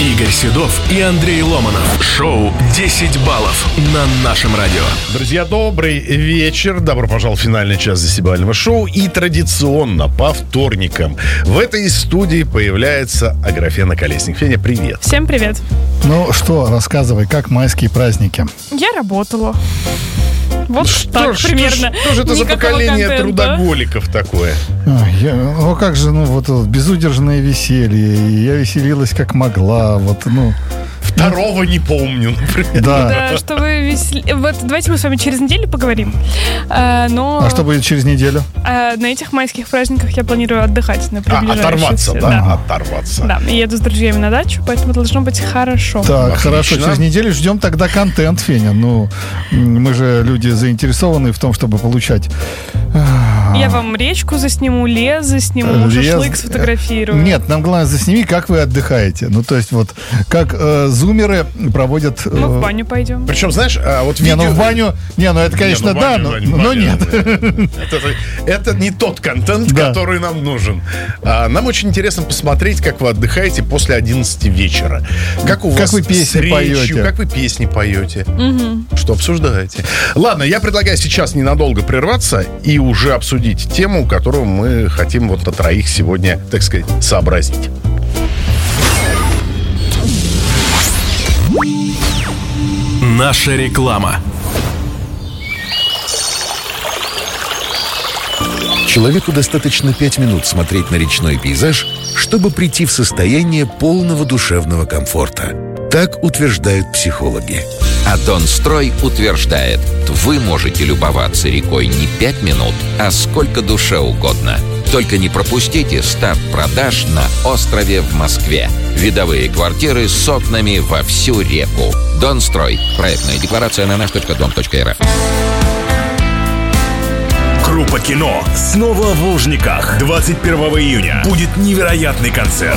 Игорь Седов и Андрей Ломанов. Шоу «10 баллов» на нашем радио. Друзья, добрый вечер. Добро пожаловать в финальный час десятибалльного шоу. И традиционно по вторникам в этой студии появляется Аграфена Колесник. Феня, привет. Всем привет. Ну что, рассказывай, как майские праздники? Я работала. Вот так примерно. Что же это за поколение трудоголиков такое? Ну как же, безудержное веселье. Я веселилась как могла. Второго не помню, например. Да, что вы Вот давайте мы с вами через неделю поговорим. А что будет через неделю? На этих майских праздниках я планирую отдыхать на приближающихся. Оторваться, да? Оторваться. Да, еду с друзьями на дачу, поэтому должно быть хорошо. Так, хорошо. Через неделю ждем тогда контент, Феня. Мы же люди заинтересованы в том, чтобы получать... Я вам речку засниму, лес засниму, шашлык сфотографирую. Нет, нам главное засними, как вы отдыхаете. Как зумеры проводят... Мы в баню пойдем. Причем, знаешь, видео... в баню... это, конечно, но нет. Это не тот контент, который нам нужен. Нам очень интересно посмотреть, как вы отдыхаете после 11 вечера. Как у вас вы песни поете. Как вы песни поете. Что обсуждаете. Ладно, я предлагаю сейчас ненадолго прерваться и уже обсудить тему, которую мы хотим на троих сегодня, так сказать, сообразить. Наша реклама. Человеку достаточно 5 минут смотреть на речной пейзаж, чтобы прийти в состояние полного душевного комфорта. Так утверждают психологи. А Донстрой утверждает, вы можете любоваться рекой не 5 минут, а сколько душе угодно. Только не пропустите старт продаж на острове в Москве. Видовые квартиры с окнами во всю реку. Донстрой. Проектная декларация на наш.дом.рф. Группа «Кино» снова в Лужниках. 21 июня будет невероятный концерт.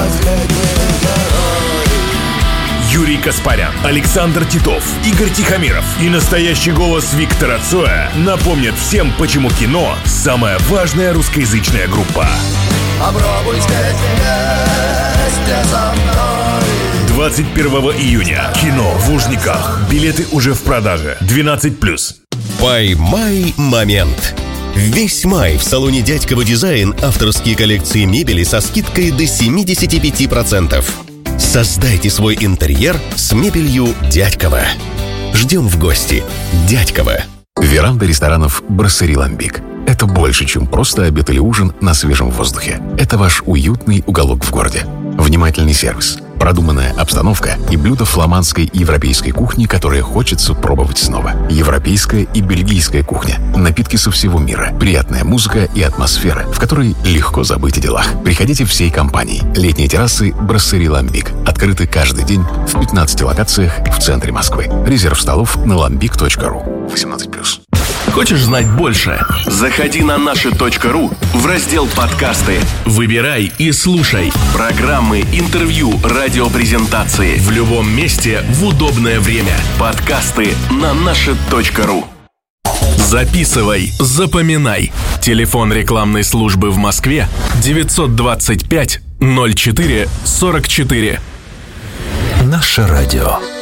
Юрий Каспарян, Александр Титов, Игорь Тихомиров и настоящий голос Виктора Цоя напомнят всем, почему кино – самая важная русскоязычная группа. Попробуйте вместе со мной. 21 июня. Кино в Лужниках. Билеты уже в продаже. 12+. Поймай момент. Весь май в салоне «Дядьково Дизайн» авторские коллекции мебели со скидкой до 75%. Создайте свой интерьер с мебелью «Дядьково». Ждем в гости. «Дядьково». Веранда ресторанов «Брасserie Lambic». Это больше, чем просто обед или ужин на свежем воздухе. Это ваш уютный уголок в городе. Внимательный сервис, продуманная обстановка и блюда фламандской и европейской кухни, которые хочется пробовать снова. Европейская и бельгийская кухня, напитки со всего мира, приятная музыка и атмосфера, в которой легко забыть о делах. Приходите всей компанией. Летние террасы «Брасserie Lambic» открыты каждый день в 15 локациях в центре Москвы. Резерв столов на lambic.ru. 18+. Хочешь знать больше? Заходи на наши.ру в раздел «Подкасты». Выбирай и слушай программы, интервью, радиопрезентации в любом месте в удобное время. Подкасты на наши.ру. Записывай, запоминай. Телефон рекламной службы в Москве 925 04 44. Наше радио.